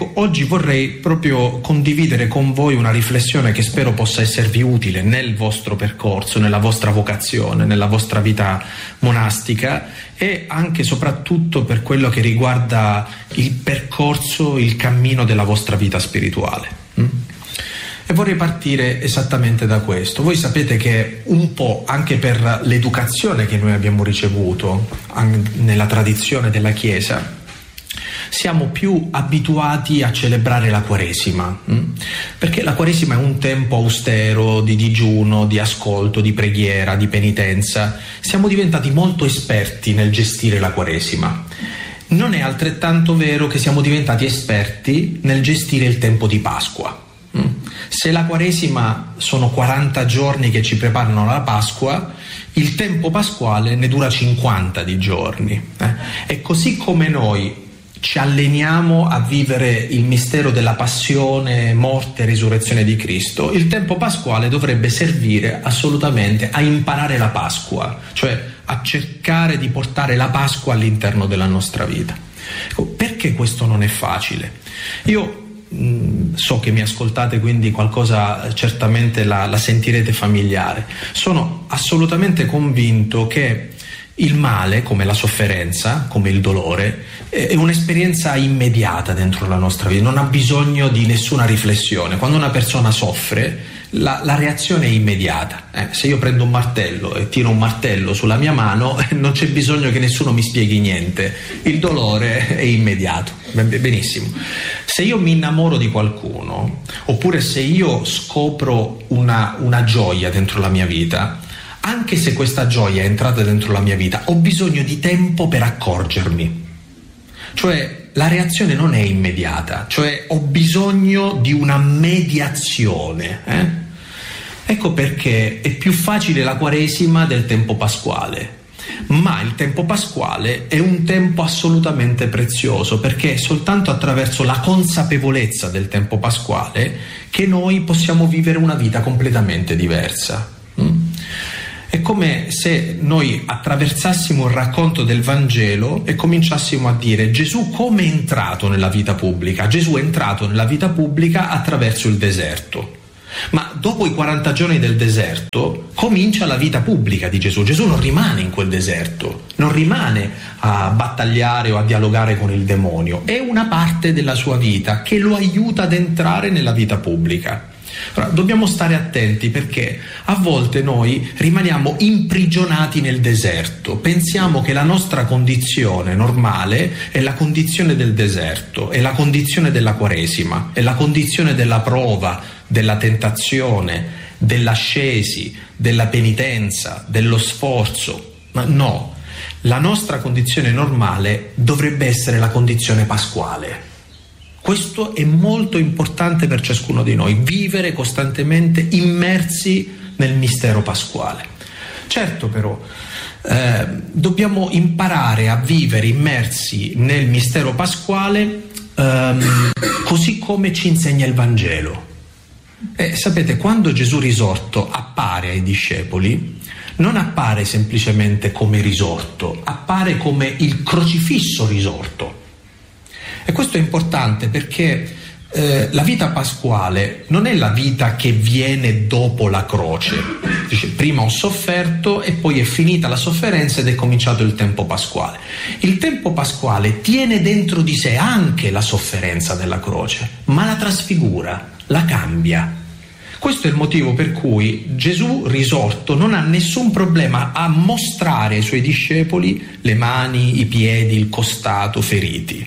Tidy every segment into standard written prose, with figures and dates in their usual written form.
Ecco, oggi vorrei proprio condividere con voi una riflessione che spero possa esservi utile nel vostro percorso, nella vostra vocazione, nella vostra vita monastica e anche e soprattutto per quello che riguarda il percorso, il cammino della vostra vita spirituale. E vorrei partire esattamente da questo. Voi sapete che un po' anche per l'educazione che noi abbiamo ricevuto nella tradizione della Chiesa, siamo più abituati a celebrare la Quaresima, perché la Quaresima è un tempo austero di digiuno, di ascolto, di preghiera, di penitenza. Siamo diventati molto esperti nel gestire la Quaresima. Non è altrettanto vero che siamo diventati esperti nel gestire il tempo di Pasqua. Se la Quaresima sono 40 giorni che ci preparano alla Pasqua, il tempo pasquale ne dura 50 di giorni. E così come noi ci alleniamo a vivere il mistero della passione, morte e risurrezione di Cristo, il tempo pasquale dovrebbe servire assolutamente a imparare la Pasqua, cioè a cercare di portare la Pasqua all'interno della nostra vita. Perché questo non è facile? Io so che mi ascoltate, quindi qualcosa certamente la sentirete familiare. Sono assolutamente convinto che il male, come la sofferenza, come il dolore, è un'esperienza immediata dentro la nostra vita, non ha bisogno di nessuna riflessione. Quando una persona soffre, la reazione è immediata. Se io prendo un martello e tiro un martello sulla mia mano, non c'è bisogno che nessuno mi spieghi niente, il dolore è immediato. Benissimo. Se io mi innamoro di qualcuno, oppure se io scopro una gioia dentro la mia vita, anche se questa gioia è entrata dentro la mia vita, ho bisogno di tempo per accorgermi. Cioè la reazione non è immediata, cioè ho bisogno di una mediazione. Ecco perché è più facile la Quaresima del tempo pasquale. Ma il tempo pasquale è un tempo assolutamente prezioso, perché è soltanto attraverso la consapevolezza del tempo pasquale che noi possiamo vivere una vita completamente diversa. È come se noi attraversassimo il racconto del Vangelo e cominciassimo a dire: Gesù come è entrato nella vita pubblica? Gesù è entrato nella vita pubblica attraverso il deserto. Ma dopo i 40 giorni del deserto comincia la vita pubblica di Gesù. Gesù non rimane in quel deserto, non rimane a battagliare o a dialogare con il demonio. È una parte della sua vita che lo aiuta ad entrare nella vita pubblica. Ora, dobbiamo stare attenti, perché a volte noi rimaniamo imprigionati nel deserto, pensiamo che la nostra condizione normale è la condizione del deserto, è la condizione della Quaresima, è la condizione della prova, della tentazione, dell'ascesi, della penitenza, dello sforzo. Ma no, la nostra condizione normale dovrebbe essere la condizione pasquale. Questo è molto importante per ciascuno di noi, vivere costantemente immersi nel mistero pasquale. Certo però, dobbiamo imparare a vivere immersi nel mistero pasquale così come ci insegna il Vangelo. Sapete, quando Gesù risorto appare ai discepoli, non appare semplicemente come risorto, appare come il crocifisso risorto. E questo è importante perché la vita pasquale non è la vita che viene dopo la croce. Dice, prima ho sofferto e poi è finita la sofferenza ed è cominciato il tempo pasquale. Il tempo pasquale tiene dentro di sé anche la sofferenza della croce, ma la trasfigura, la cambia. Questo è il motivo per cui Gesù risorto non ha nessun problema a mostrare ai suoi discepoli le mani, i piedi, il costato feriti.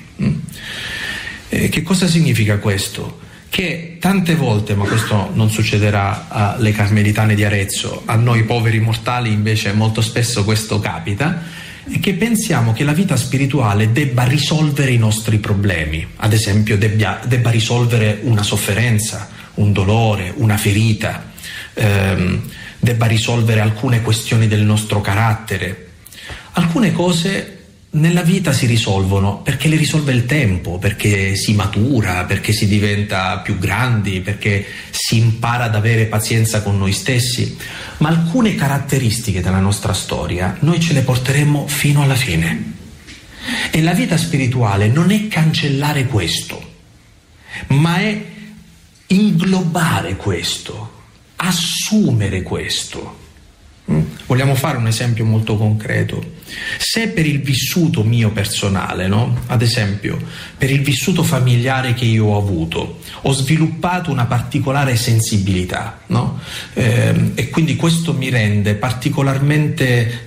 Che cosa significa questo? Che tante volte, ma questo non succederà alle carmelitane di Arezzo, a noi poveri mortali invece molto spesso questo capita, è che pensiamo che la vita spirituale debba risolvere i nostri problemi, ad esempio debba risolvere una sofferenza, un dolore, una ferita, debba risolvere alcune questioni del nostro carattere. Alcune cose nella vita si risolvono perché le risolve il tempo, perché si matura, perché si diventa più grandi, perché si impara ad avere pazienza con noi stessi, ma alcune caratteristiche della nostra storia noi ce le porteremo fino alla fine. E la vita spirituale non è cancellare questo. ma è inglobare questo, assumere questo. Vogliamo fare un esempio molto concreto. Se per il vissuto mio personale, no? Ad esempio, per il vissuto familiare che io ho avuto, ho sviluppato una particolare sensibilità, no? E quindi questo mi rende particolarmente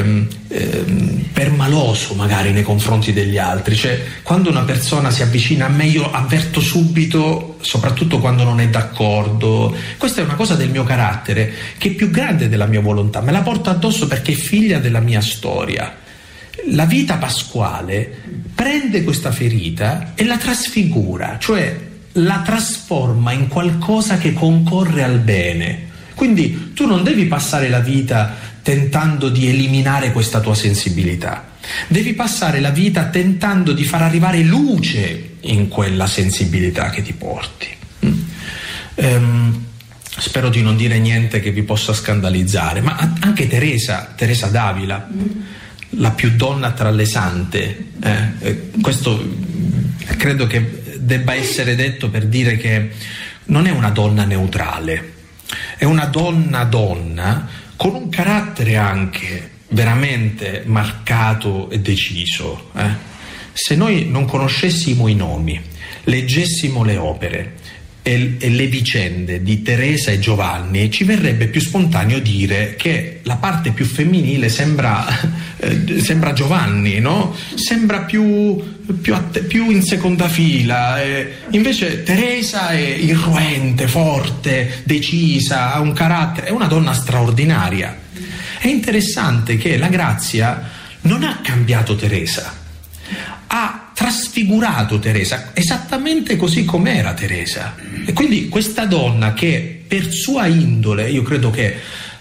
permaloso magari nei confronti degli altri. Cioè, quando una persona si avvicina a me, io avverto subito, soprattutto quando non è d'accordo. Questa è una cosa del mio carattere che è più grande della mia volontà, me la porto addosso perché è figlia della mia storia. La vita pasquale prende questa ferita e la trasfigura, cioè la trasforma in qualcosa che concorre al bene. Quindi tu non devi passare la vita tentando di eliminare questa tua sensibilità, devi passare la vita tentando di far arrivare luce in quella sensibilità che ti porti. Spero di non dire niente che vi possa scandalizzare, ma anche Teresa d'Avila, la più donna tra le sante, questo credo che debba essere detto per dire che non è una donna neutrale, è una donna con un carattere anche veramente marcato e deciso. Se noi non conoscessimo i nomi, leggessimo le opere e le vicende di Teresa e Giovanni, ci verrebbe più spontaneo dire che la parte più femminile sembra Giovanni, no? Sembra più in seconda fila, invece Teresa è irruente, forte, decisa, ha un carattere, è una donna straordinaria. È interessante che la grazia non ha cambiato Teresa, ha trasfigurato Teresa esattamente così com'era Teresa. E quindi questa donna che per sua indole, io credo che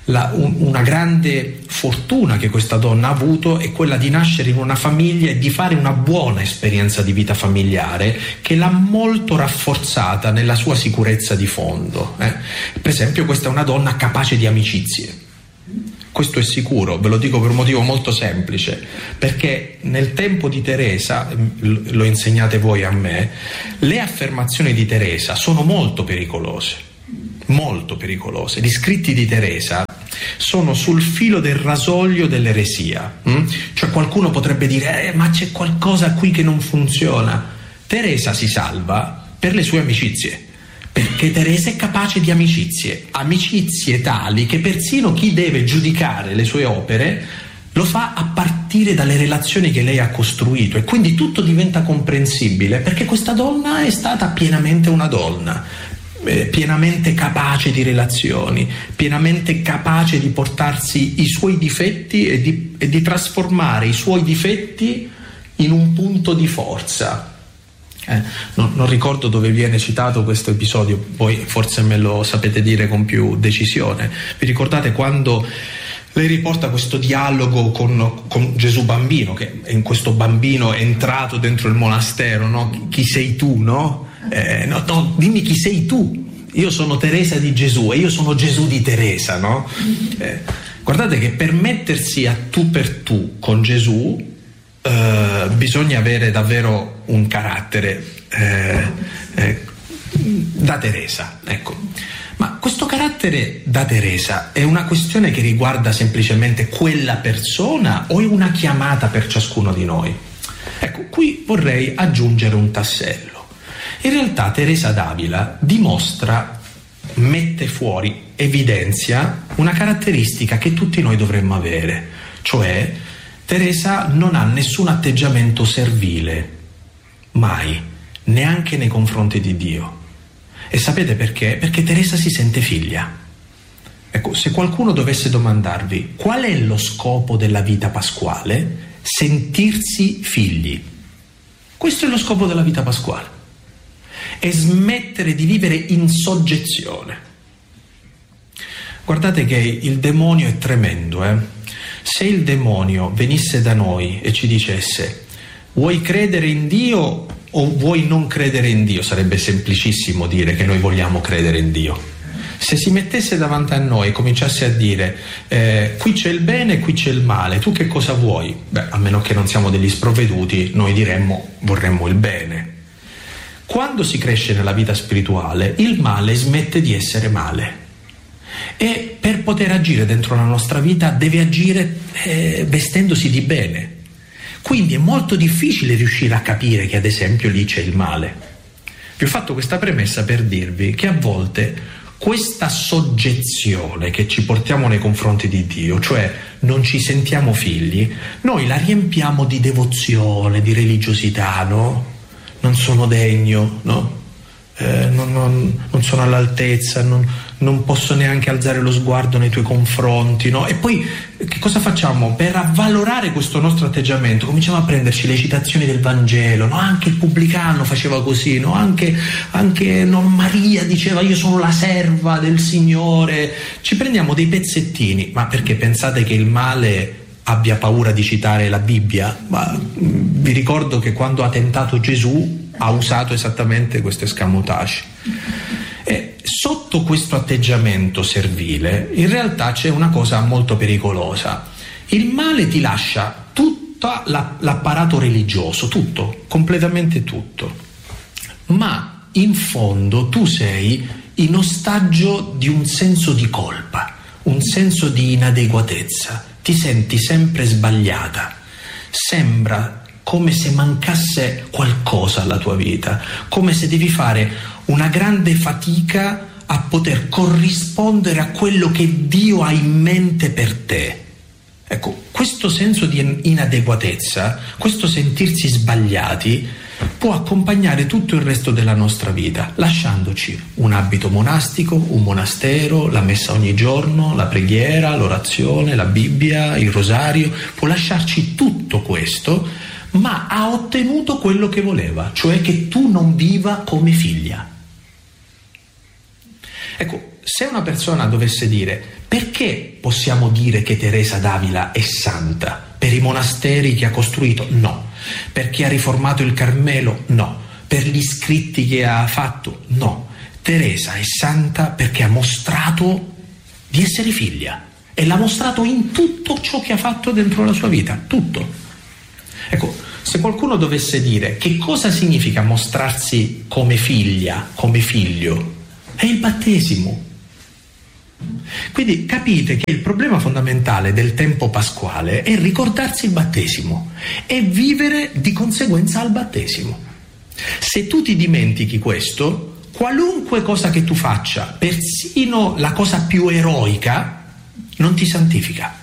una grande fortuna che questa donna ha avuto è quella di nascere in una famiglia e di fare una buona esperienza di vita familiare che l'ha molto rafforzata nella sua sicurezza di fondo. Per esempio, questa è una donna capace di amicizie. Questo è sicuro, ve lo dico per un motivo molto semplice, perché nel tempo di Teresa, lo insegnate voi a me, le affermazioni di Teresa sono molto pericolose, molto pericolose. Gli scritti di Teresa sono sul filo del rasoio dell'eresia. Cioè qualcuno potrebbe dire ma c'è qualcosa qui che non funziona. Teresa si salva per le sue amicizie, perché Teresa è capace di amicizie tali che persino chi deve giudicare le sue opere lo fa a partire dalle relazioni che lei ha costruito, e quindi tutto diventa comprensibile perché questa donna è stata pienamente una donna, pienamente capace di relazioni, pienamente capace di portarsi i suoi difetti e di trasformare i suoi difetti in un punto di forza. Non ricordo dove viene citato questo episodio, voi forse me lo sapete dire con più decisione. Vi ricordate quando lei riporta questo dialogo con Gesù bambino, che è in questo bambino è entrato dentro il monastero, no? Chi sei tu, no? No, dimmi chi sei tu. Io sono Teresa di Gesù e io sono Gesù di Teresa, no? Guardate che per mettersi a tu per tu con Gesù bisogna avere davvero un carattere da Teresa, ecco. Ma questo carattere da Teresa è una questione che riguarda semplicemente quella persona o è una chiamata per ciascuno di noi? Ecco, qui vorrei aggiungere un tassello. In realtà Teresa d'Avila mette fuori, evidenzia una caratteristica che tutti noi dovremmo avere, cioè Teresa non ha nessun atteggiamento servile, mai, neanche nei confronti di Dio. E sapete perché? Perché Teresa si sente figlia. Ecco, se qualcuno dovesse domandarvi qual è lo scopo della vita pasquale, sentirsi figli. Questo è lo scopo della vita pasquale. È smettere di vivere in soggezione. Guardate che il demonio è tremendo, Se il demonio venisse da noi e ci dicesse vuoi credere in Dio o vuoi non credere in Dio, sarebbe semplicissimo dire che noi vogliamo credere in Dio. Se si mettesse davanti a noi e cominciasse a dire qui c'è il bene e qui c'è il male, tu che cosa vuoi? Beh, a meno che non siamo degli sprovveduti, noi vorremmo il bene. Quando si cresce nella vita spirituale, il male smette di essere male. E per poter agire dentro la nostra vita deve agire vestendosi di bene. Quindi è molto difficile riuscire a capire che ad esempio lì c'è il male. Vi ho fatto questa premessa per dirvi che a volte questa soggezione che ci portiamo nei confronti di Dio, cioè non ci sentiamo figli, noi la riempiamo di devozione, di religiosità, no? Non sono degno, no? Non sono all'altezza, non posso neanche alzare lo sguardo nei tuoi confronti, no? E poi che cosa facciamo? Per avvalorare questo nostro atteggiamento cominciamo a prenderci le citazioni del Vangelo, no? Anche il pubblicano faceva così, no? Anche Maria diceva io sono la serva del Signore. Ci prendiamo dei pezzettini, ma perché pensate che il male abbia paura di citare la Bibbia? Ma vi ricordo che quando ha tentato Gesù ha usato esattamente questo escamotage. E sotto questo atteggiamento servile in realtà c'è una cosa molto pericolosa. Il male ti lascia tutto l'apparato religioso, tutto, completamente tutto, ma in fondo tu sei in ostaggio di un senso di colpa, un senso di inadeguatezza, ti senti sempre sbagliata, sembra come se mancasse qualcosa alla tua vita, come se devi fare una grande fatica a poter corrispondere a quello che Dio ha in mente per te. Ecco, questo senso di inadeguatezza, questo sentirsi sbagliati, può accompagnare tutto il resto della nostra vita, lasciandoci un abito monastico, un monastero, la messa ogni giorno, la preghiera, l'orazione, la Bibbia, il rosario, può lasciarci tutto questo, ma ha ottenuto quello che voleva, cioè che tu non viva come figlia. Ecco, se una persona dovesse dire perché possiamo dire che Teresa d'Avila è santa? Per i monasteri che ha costruito? No. Perché ha riformato il Carmelo? No. Per gli scritti che ha fatto? No. Teresa è santa perché ha mostrato di essere figlia e l'ha mostrato in tutto ciò che ha fatto dentro la sua vita, tutto. Ecco, se qualcuno dovesse dire che cosa significa mostrarsi come figlia, come figlio, è il battesimo. Quindi capite che il problema fondamentale del tempo pasquale è ricordarsi il battesimo e vivere di conseguenza al battesimo. Se tu ti dimentichi questo, qualunque cosa che tu faccia, persino la cosa più eroica, non ti santifica.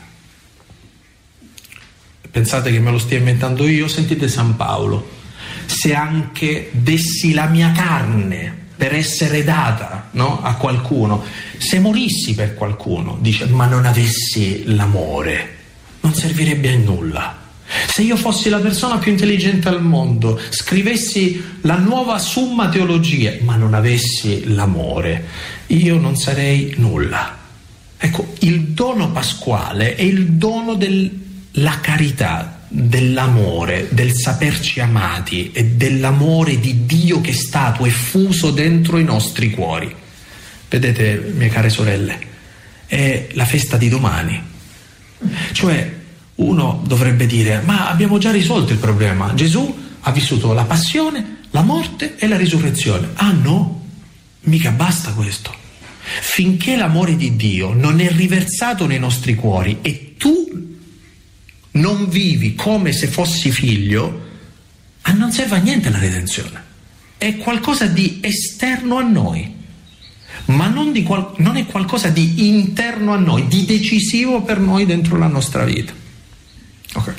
Pensate che me lo stia inventando io? Sentite San Paolo: se anche dessi la mia carne per essere data, no, a qualcuno, se morissi per qualcuno, dice, ma non avessi l'amore, non servirebbe a nulla. Se io fossi la persona più intelligente al mondo, scrivessi la nuova Summa Theologiae, ma non avessi l'amore, io non sarei nulla. Ecco, il dono pasquale è il dono della carità, dell'amore, del saperci amati e dell'amore di Dio che è stato effuso dentro i nostri cuori. Vedete, mie care sorelle, è la festa di domani. Cioè, uno dovrebbe dire, ma abbiamo già risolto il problema. Gesù ha vissuto la passione, la morte e la risurrezione. Ah no, mica basta questo. Finché l'amore di Dio non è riversato nei nostri cuori e tu non vivi come se fossi figlio, non serve a niente la redenzione. È qualcosa di esterno a noi, ma non è qualcosa di interno a noi, di decisivo per noi dentro la nostra vita. Ok,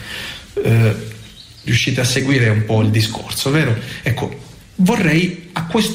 riuscite a seguire un po' il discorso, vero? Ecco, vorrei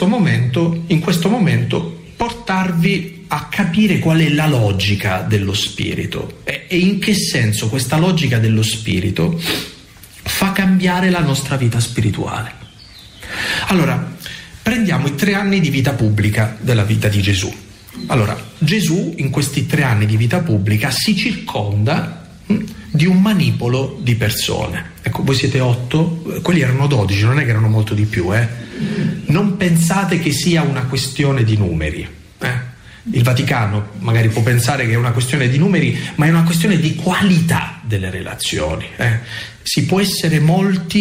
in questo momento portarvi a capire qual è la logica dello spirito e in che senso questa logica dello spirito fa cambiare la nostra vita spirituale. Allora, prendiamo i 3 anni di vita pubblica della vita di Gesù. Allora, Gesù in questi 3 anni di vita pubblica si circonda di un manipolo di persone. Ecco, voi siete 8, quelli erano 12, non è che erano molto di più, Non pensate che sia una questione di numeri, Il Vaticano magari può pensare che è una questione di numeri, ma è una questione di qualità delle relazioni. Si può essere molti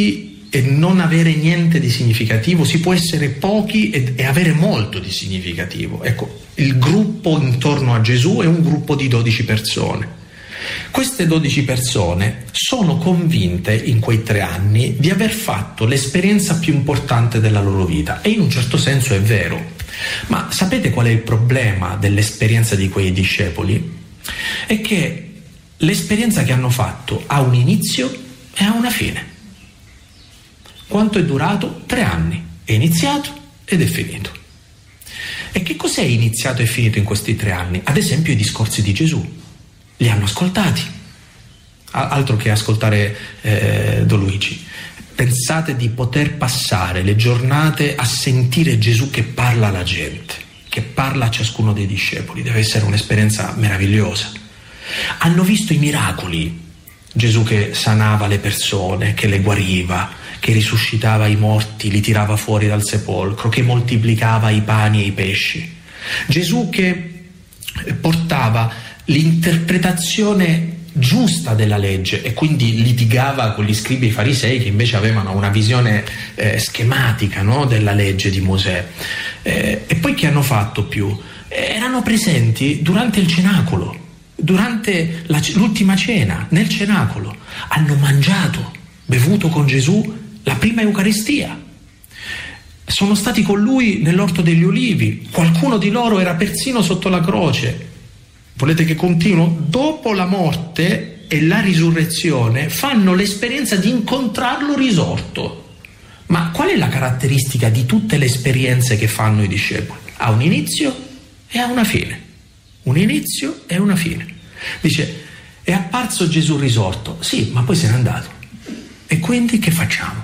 e non avere niente di significativo, si può essere pochi e avere molto di significativo. Ecco, il gruppo intorno a Gesù è un gruppo di 12 persone. Queste 12 persone sono convinte in quei 3 anni di aver fatto l'esperienza più importante della loro vita, e in un certo senso è vero. Ma sapete qual è il problema dell'esperienza di quei discepoli? È che l'esperienza che hanno fatto ha un inizio e ha una fine. Quanto è durato? 3 anni. È iniziato ed è finito. E che cos'è iniziato e finito in questi 3 anni? Ad esempio i discorsi di Gesù. Li hanno ascoltati, altro che ascoltare Don Luigi. Pensate di poter passare le giornate a sentire Gesù che parla alla gente, che parla a ciascuno dei discepoli. Deve essere un'esperienza meravigliosa. Hanno visto i miracoli, Gesù che sanava le persone, che le guariva, che risuscitava i morti, li tirava fuori dal sepolcro, che moltiplicava i pani e i pesci. Gesù che portava l'interpretazione giusta della legge e quindi litigava con gli scribi e i farisei, che invece avevano una visione schematica, no, della legge di Mosè. E poi che hanno fatto più? Erano presenti durante il cenacolo, durante l'ultima cena, nel cenacolo. Hanno mangiato, bevuto con Gesù la prima Eucaristia. Sono stati con lui nell'Orto degli Ulivi. Qualcuno di loro era persino sotto la croce. Volete che continuo? Dopo la morte e la risurrezione fanno l'esperienza di incontrarlo risorto. Ma qual è la caratteristica di tutte le esperienze che fanno i discepoli? Ha un inizio e ha una fine. Un inizio e una fine. Dice, è apparso Gesù risorto. Sì, ma poi se n'è andato. E quindi che facciamo?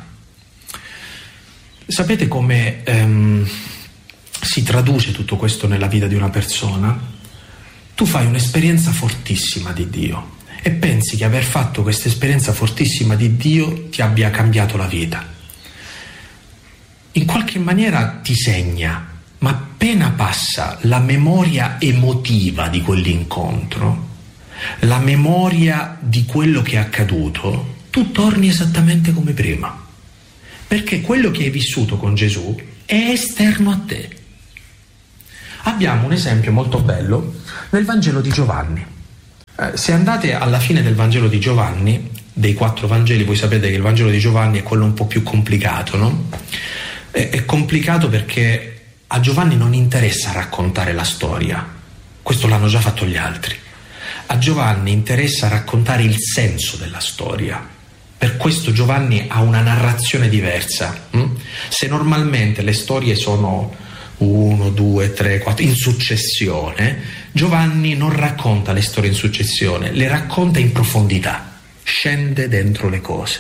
Sapete come si traduce tutto questo nella vita di una persona? Tu fai un'esperienza fortissima di Dio e pensi che aver fatto questa esperienza fortissima di Dio ti abbia cambiato la vita. In qualche maniera ti segna, ma appena passa la memoria emotiva di quell'incontro, la memoria di quello che è accaduto, tu torni esattamente come prima. Perché quello che hai vissuto con Gesù è esterno a te. Abbiamo un esempio molto bello nel Vangelo di Giovanni. Se andate alla fine del Vangelo di Giovanni, dei 4 Vangeli, voi sapete che il Vangelo di Giovanni è quello un po' più complicato, no? È complicato perché a Giovanni non interessa raccontare la storia, questo l'hanno già fatto gli altri. A Giovanni interessa raccontare il senso della storia. Per questo Giovanni ha una narrazione diversa. Se normalmente le storie sono 1, 2, 3, 4 in successione, Giovanni non racconta le storie in successione, le racconta in profondità, scende dentro le cose.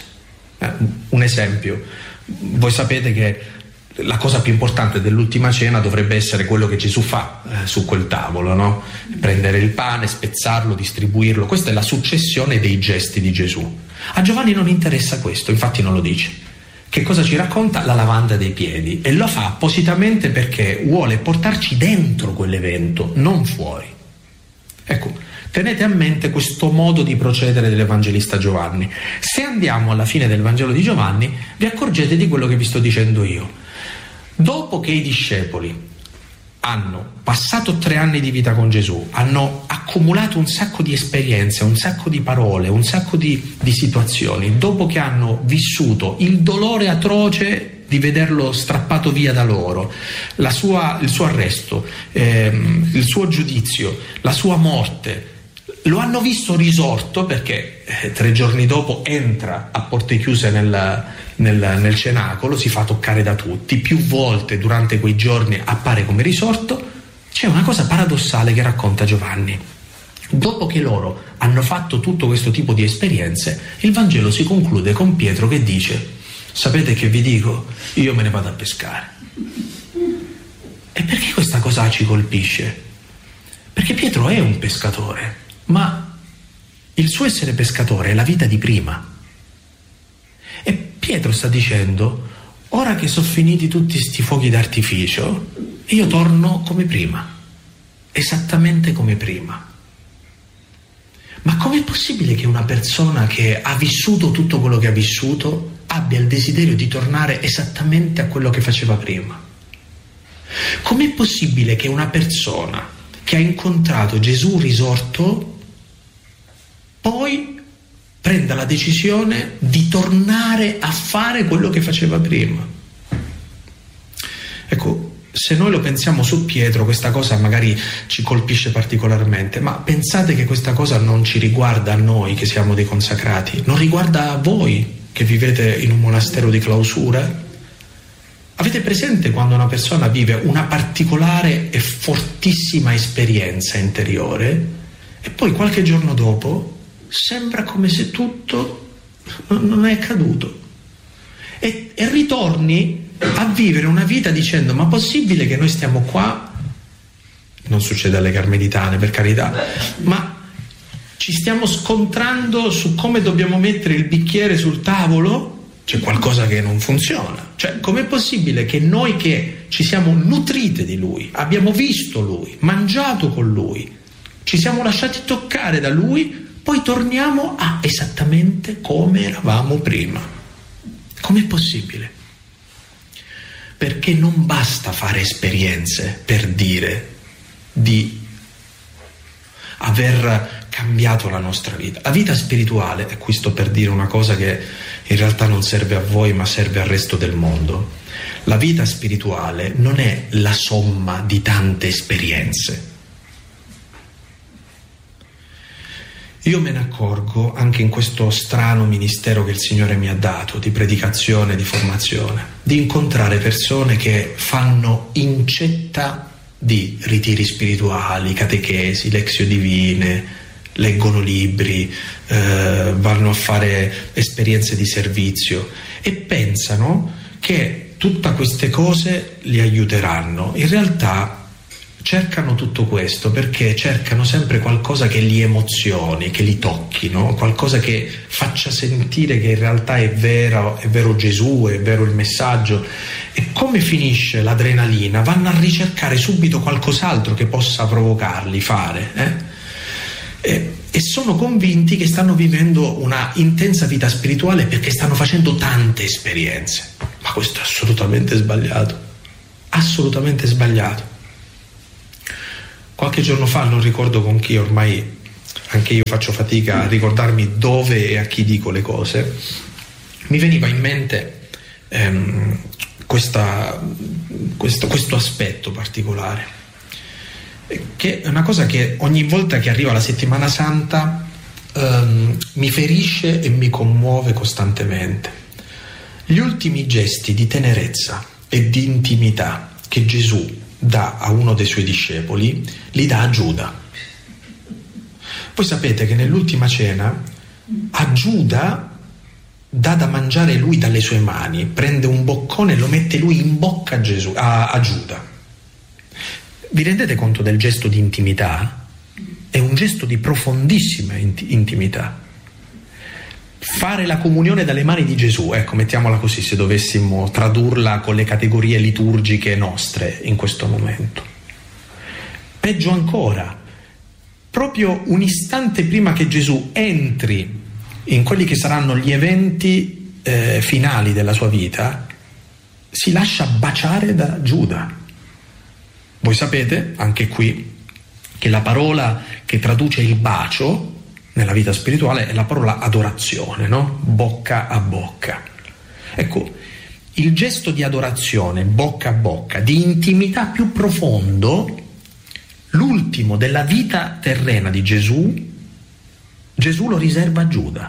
Un esempio, voi sapete che la cosa più importante dell'ultima cena dovrebbe essere quello che Gesù fa su quel tavolo, no? Prendere il pane, spezzarlo, distribuirlo. Questa è la successione dei gesti di Gesù. A Giovanni non interessa questo, infatti non lo dice. Che cosa ci racconta? La lavanda dei piedi, e lo fa appositamente perché vuole portarci dentro quell'evento, non fuori. Ecco, tenete a mente questo modo di procedere dell'Evangelista Giovanni. Se andiamo alla fine del Vangelo di Giovanni, vi accorgete di quello che vi sto dicendo io. Dopo che i discepoli hanno passato 3 anni di vita con Gesù, hanno accumulato un sacco di esperienze, un sacco di parole, un sacco di situazioni, dopo che hanno vissuto il dolore atroce di vederlo strappato via da loro, il suo arresto, il suo giudizio, la sua morte, lo hanno visto risorto perché 3 giorni dopo entra a porte chiuse nel cenacolo, si fa toccare da tutti, più volte durante quei giorni appare come risorto. C'è una cosa paradossale che racconta Giovanni. Dopo che loro hanno fatto tutto questo tipo di esperienze, il Vangelo si conclude con Pietro che dice: sapete che vi dico? Io me ne vado a pescare. E perché questa cosa ci colpisce? Perché Pietro è un pescatore, ma il suo essere pescatore è la vita di prima. E Pietro sta dicendo: ora che sono finiti tutti sti fuochi d'artificio, io torno come prima, esattamente come prima. Ma com'è possibile che una persona che ha vissuto tutto quello che ha vissuto abbia il desiderio di tornare esattamente a quello che faceva prima? Com'è possibile che una persona che ha incontrato Gesù risorto poi prenda la decisione di tornare a fare quello che faceva prima? Ecco, se noi lo pensiamo su Pietro, questa cosa magari ci colpisce particolarmente, ma pensate che questa cosa non ci riguarda a noi che siamo dei consacrati, non riguarda a voi che vivete in un monastero di clausura? Avete presente quando una persona vive una particolare e fortissima esperienza interiore e poi qualche giorno dopo sembra come se tutto non è accaduto e ritorni a vivere una vita dicendo: ma possibile che noi stiamo qua? Non succede alle carmelitane, per carità, ma ci stiamo scontrando su come dobbiamo mettere il bicchiere sul tavolo? C'è qualcosa che non funziona. Cioè, com'è possibile che noi che ci siamo nutrite di Lui, abbiamo visto Lui, mangiato con Lui, ci siamo lasciati toccare da Lui, poi torniamo a esattamente come eravamo prima? Com'è possibile? Perché non basta fare esperienze per dire di aver cambiato la nostra vita. La vita spirituale, e qui sto per dire una cosa che in realtà non serve a voi ma serve al resto del mondo, la vita spirituale non è la somma di tante esperienze. Io me ne accorgo anche in questo strano ministero che il Signore mi ha dato di predicazione, di formazione, di incontrare persone che fanno incetta di ritiri spirituali, catechesi, lexio divine, leggono libri, vanno a fare esperienze di servizio e pensano che tutte queste cose li aiuteranno. In realtà cercano tutto questo perché cercano sempre qualcosa che li emozioni, che li tocchi, no? Qualcosa che faccia sentire che in realtà è vero Gesù, è vero il messaggio. E come finisce l'adrenalina? Vanno a ricercare subito qualcos'altro che possa provocarli fare. E sono convinti che stanno vivendo una intensa vita spirituale perché stanno facendo tante esperienze. Ma questo è assolutamente sbagliato. Assolutamente sbagliato. Qualche giorno fa, non ricordo con chi, ormai anche io faccio fatica a ricordarmi dove e a chi dico le cose, mi veniva in mente questo aspetto particolare, che è una cosa che ogni volta che arriva la Settimana Santa mi ferisce e mi commuove costantemente. Gli ultimi gesti di tenerezza e di intimità che Gesù dà a uno dei suoi discepoli, li dà a Giuda. Voi sapete che nell'ultima cena a Giuda dà da mangiare lui dalle sue mani, prende un boccone e lo mette lui in bocca a Giuda. Vi rendete conto del gesto di intimità? È un gesto di profondissima intimità. Fare la comunione dalle mani di Gesù, ecco, mettiamola così, se dovessimo tradurla con le categorie liturgiche nostre in questo momento. Peggio ancora, proprio un istante prima che Gesù entri in quelli che saranno gli eventi finali della sua vita, si lascia baciare da Giuda. Voi sapete, anche qui, che la parola che traduce il bacio nella vita spirituale è la parola adorazione, no? Bocca a bocca. Ecco, il gesto di adorazione, bocca a bocca, di intimità più profondo, l'ultimo della vita terrena di Gesù lo riserva a Giuda.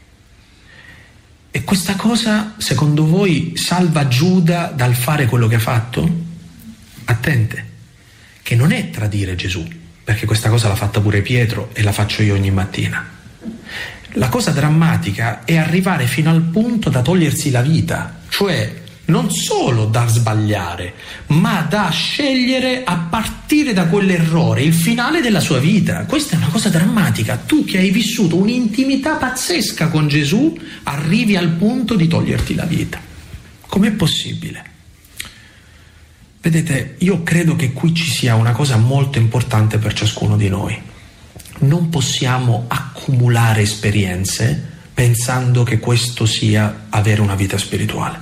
E questa cosa, secondo voi, salva Giuda dal fare quello che ha fatto? Attente, che non è tradire Gesù, perché questa cosa l'ha fatta pure Pietro e la faccio io ogni mattina. La cosa drammatica è arrivare fino al punto da togliersi la vita, cioè non solo da sbagliare, ma da scegliere a partire da quell'errore il finale della sua vita. Questa è una cosa drammatica. Tu che hai vissuto un'intimità pazzesca con Gesù, arrivi al punto di toglierti la vita. Com'è possibile? Vedete, io credo che qui ci sia una cosa molto importante per ciascuno di noi. Non possiamo accumulare esperienze pensando che questo sia avere una vita spirituale.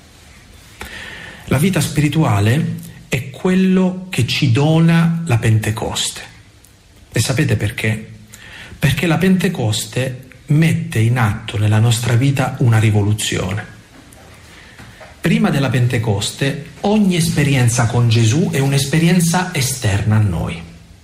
La vita spirituale è quello che ci dona la Pentecoste. E sapete perché? Perché la Pentecoste mette in atto nella nostra vita una rivoluzione. Prima della Pentecoste, ogni esperienza con Gesù è un'esperienza esterna a noi.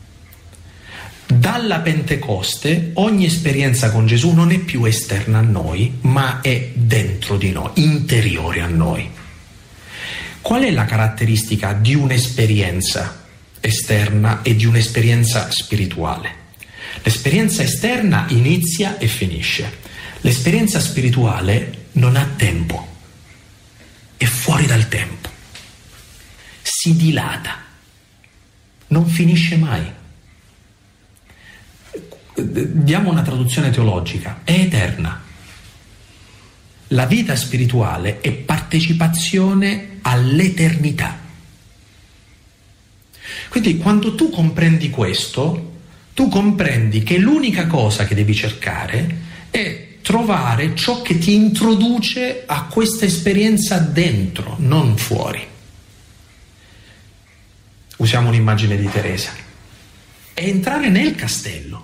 Dalla Pentecoste, ogni esperienza con Gesù non è più esterna a noi, ma è dentro di noi, interiore a noi. Qual è la caratteristica di un'esperienza esterna e di un'esperienza spirituale? L'esperienza esterna inizia e finisce. L'esperienza spirituale non ha tempo. È fuori dal tempo, si dilata, non finisce mai. Diamo una traduzione teologica, è eterna. La vita spirituale è partecipazione all'eternità. Quindi quando tu comprendi questo, tu comprendi che l'unica cosa che devi cercare è trovare ciò che ti introduce a questa esperienza dentro, non fuori. Usiamo un'immagine di Teresa. È entrare nel castello.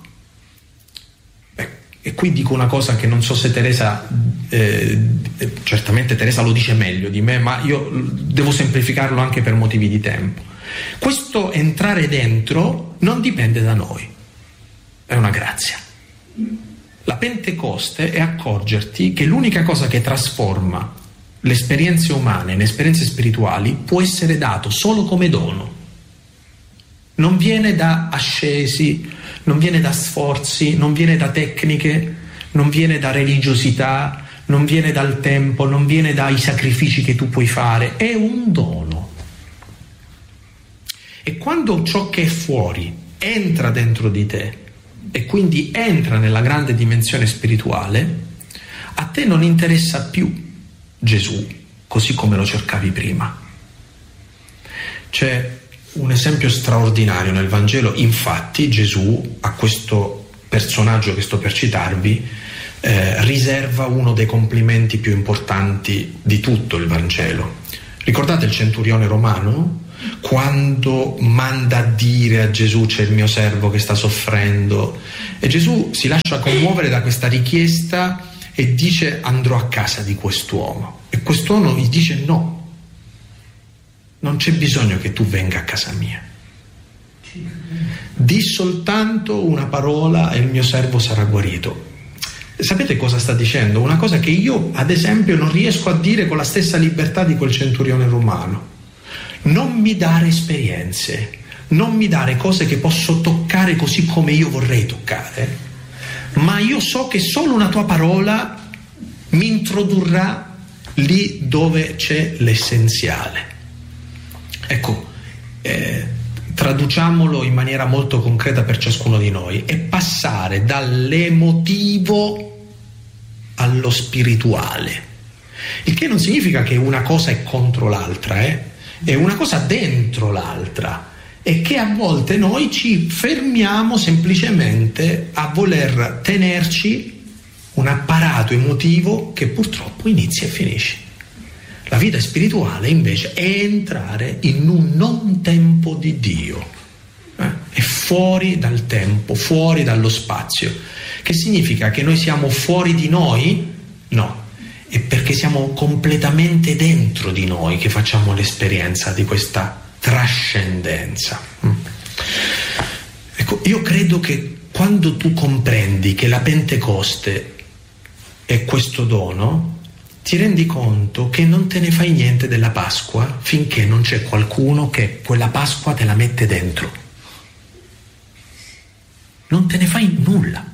E qui dico una cosa che non so se Teresa, certamente Teresa lo dice meglio di me, ma io devo semplificarlo anche per motivi di tempo. Questo entrare dentro non dipende da noi, è una grazia. La Pentecoste è accorgerti che l'unica cosa che trasforma le esperienze umane in esperienze spirituali può essere dato solo come dono. Non viene da ascesi, non viene da sforzi, non viene da tecniche, non viene da religiosità, non viene dal tempo, non viene dai sacrifici che tu puoi fare, è un dono. E quando ciò che è fuori entra dentro di te e quindi entra nella grande dimensione spirituale, a te non interessa più Gesù così come lo cercavi prima. C'è un esempio straordinario nel Vangelo. Infatti Gesù a questo personaggio che sto per citarvi riserva uno dei complimenti più importanti di tutto il Vangelo. Ricordate il centurione romano? Quando manda a dire a Gesù: c'è il mio servo che sta soffrendo, e Gesù si lascia commuovere da questa richiesta e dice: andrò a casa di quest'uomo. E quest'uomo gli dice: no, non c'è bisogno che tu venga a casa mia, di soltanto una parola e il mio servo sarà guarito. Sapete cosa sta dicendo? Una cosa che io ad esempio non riesco a dire con la stessa libertà di quel centurione romano. Non mi dare esperienze, non mi dare cose che posso toccare così come io vorrei toccare, ma io so che solo una tua parola mi introdurrà lì dove c'è l'essenziale. Ecco, traduciamolo in maniera molto concreta per ciascuno di noi: è passare dall'emotivo allo spirituale, il che non significa che una cosa è contro l'altra, è una cosa dentro l'altra, e che a volte noi ci fermiamo semplicemente a voler tenerci un apparato emotivo che purtroppo inizia e finisce. La vita spirituale invece è entrare in un non tempo di Dio, è fuori dal tempo, fuori dallo spazio. Che significa che noi siamo fuori di noi? No. È perché siamo completamente dentro di noi che facciamo l'esperienza di questa trascendenza. Ecco, io credo che quando tu comprendi che la Pentecoste è questo dono, ti rendi conto che non te ne fai niente della Pasqua finché non c'è qualcuno che quella Pasqua te la mette dentro. Non te ne fai nulla.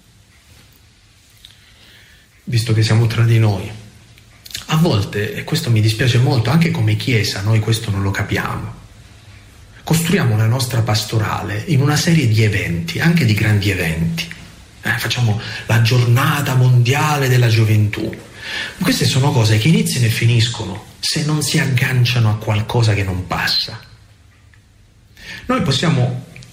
Visto che siamo tra di noi, a volte, e questo mi dispiace molto, anche come Chiesa noi questo non lo capiamo, costruiamo la nostra pastorale in una serie di eventi, anche di grandi eventi. Facciamo la giornata mondiale della gioventù. Queste sono cose che iniziano e finiscono se non si agganciano a qualcosa che non passa. Noi possiamo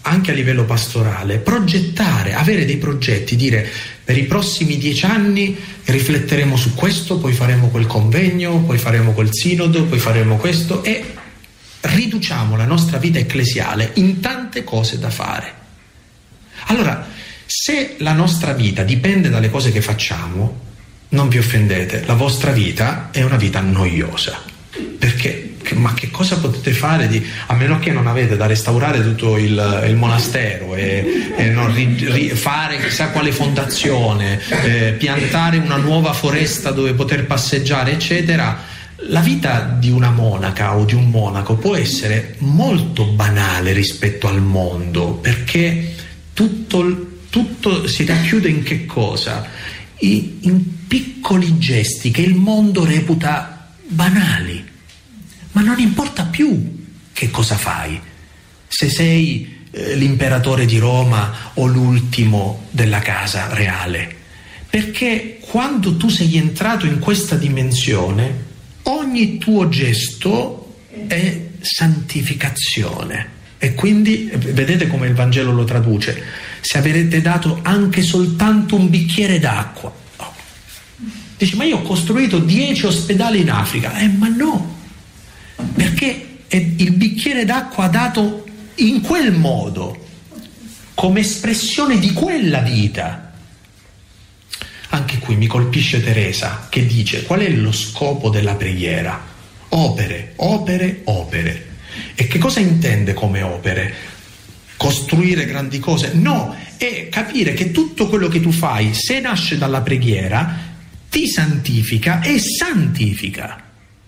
anche a livello pastorale, progettare, avere dei progetti, dire per i prossimi 10 anni rifletteremo su questo, poi faremo quel convegno, poi faremo quel sinodo, poi faremo questo, e riduciamo la nostra vita ecclesiale in tante cose da fare. Allora, se la nostra vita dipende dalle cose che facciamo, non vi offendete, la vostra vita è una vita noiosa. Perché? Ma che cosa potete fare a meno che non avete da restaurare tutto il monastero e non fare chissà quale fondazione, piantare una nuova foresta dove poter passeggiare, eccetera. La vita di una monaca o di un monaco può essere molto banale rispetto al mondo, perché tutto si racchiude in che cosa? In piccoli gesti che il mondo reputa banali. Ma non importa più che cosa fai, se sei l'imperatore di Roma o l'ultimo della casa reale, perché quando tu sei entrato in questa dimensione, ogni tuo gesto è santificazione. E quindi vedete come il Vangelo lo traduce: se avete dato anche soltanto un bicchiere d'acqua. No. Dice, ma io ho costruito 10 ospedali in Africa. Ma no, perché il bicchiere d'acqua dato in quel modo, come espressione di quella vita. Anche qui mi colpisce Teresa, che dice: qual è lo scopo della preghiera? Opere, opere, opere. E che cosa intende come opere? Costruire grandi cose? No, è capire che tutto quello che tu fai, se nasce dalla preghiera, ti santifica e santifica.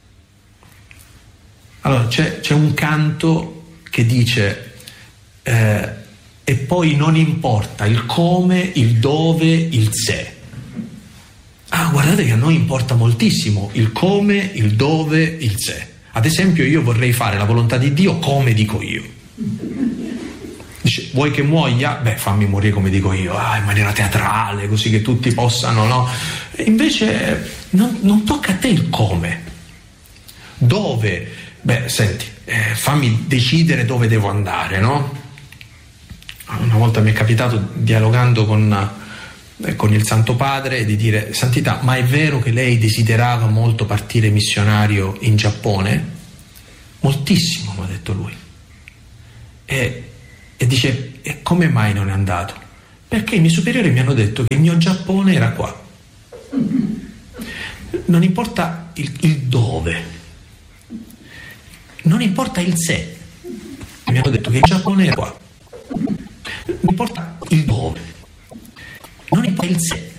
Allora c'è un canto che dice e poi non importa il come, il dove, il se. Guardate che a noi importa moltissimo il come, il dove, il se. Ad esempio, io vorrei fare la volontà di Dio come dico io. Dice, vuoi che muoia? Beh, fammi morire come dico io, in maniera teatrale, così che tutti possano, no? E invece non tocca a te il come. Dove? Beh, senti, fammi decidere dove devo andare, no? Una volta mi è capitato, dialogando con il Santo Padre, di dire: Santità, ma è vero che lei desiderava molto partire missionario in Giappone? Moltissimo, mi ha detto lui. E dice: e come mai non è andato? Perché i miei superiori mi hanno detto che il mio Giappone era qua. Non importa il dove, non importa il se, mi hanno detto che il Giappone era qua. Non importa il dove, non importa il se,